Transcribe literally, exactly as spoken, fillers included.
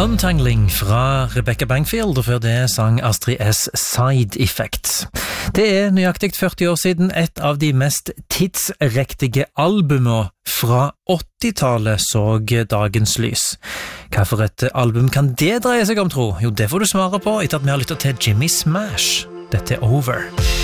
Untangling fra Rebecca Bankfield, og før det sang Astrid S. Side Effects. Det er nøyaktig førti år siden et av de mest tidsrektige albumene fra åttitallet så dagens lys. Hva for et album kan det dreie seg om, tro? Jo, det får du svare på etter at vi har lyttet til Jimmy Smash. Dette er Over.